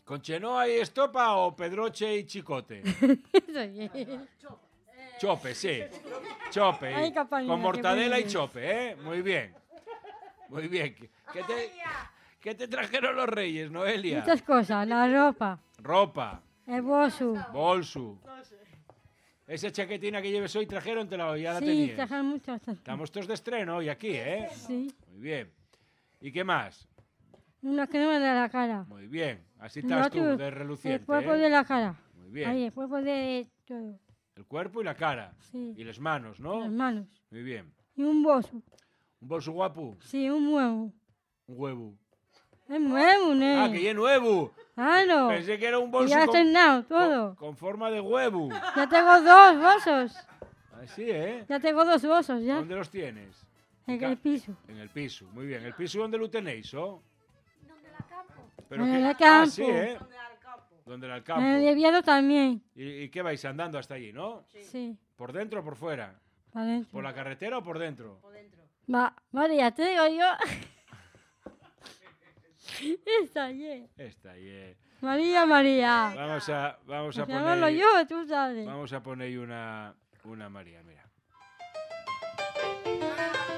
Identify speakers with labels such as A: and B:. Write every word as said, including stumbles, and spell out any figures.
A: ¿Con Chenoa y estopa o Pedroche y chicote? Chope, sí. Chope.
B: Ay, Capalina,
A: Con mortadela
B: qué
A: y chope, ¿eh? Muy bien. Muy bien. ¿Qué qué te, qué te trajeron los reyes, Noelia?
B: Muchas cosas, la ropa,
A: Ropa,
B: el bolso.
A: bolso. Esa chaquetina que lleves hoy trajeron, te la, ya la
B: Sí,
A: tenías.
B: trajeron muchas cosas.
A: Estamos todos de estreno hoy aquí, ¿eh?
B: Sí,
A: Muy bien. ¿Y qué más?
B: una crema de la cara.
A: Muy bien. Así
B: El
A: estás tú,
B: otro,
A: de reluciente,
B: el cuerpo
A: ¿eh?
B: de la cara.
A: Muy bien.
B: Ahí, el cuerpo de todo.
A: El cuerpo y la cara.
B: Sí.
A: Y las manos, ¿no?
B: Las manos.
A: Muy bien.
B: Y un bolso.
A: ¿Un bolso guapo?
B: Sí, un huevo.
A: Un huevo.
B: Es nuevo, ¿no?
A: Ah, que ya es nuevo.
B: Claro.
A: Pensé que era un
B: Y
A: bolso
B: ya
A: con,
B: estrenado
A: con,
B: todo.
A: con forma de huevo.
B: Ya tengo dos bolsos.
A: Así, ¿eh?
B: Ya tengo dos bolsos, ya.
A: ¿Dónde los tienes?
B: En
A: Ca-
B: el piso.
A: En el piso, muy bien. ¿El piso dónde lo tenéis, oh? Pero
B: En
A: que-
B: el
A: Ah,
B: campo.
A: sí, ¿eh? ¿Dónde era el campo?
B: En el desviado también.
A: ¿Y, y qué vais andando hasta allí, no?
B: Sí.
A: ¿Por dentro o por fuera?
B: Para adentro.
A: ¿Por la carretera o por dentro?
B: Va, María, te digo yo. Está bien.
A: Esta, yeah.
B: María, María.
A: Vamos a, vamos a
B: Pues llamarlo
A: poner...
B: yo, tú sabes.
A: Vamos a poner una, una María, mira.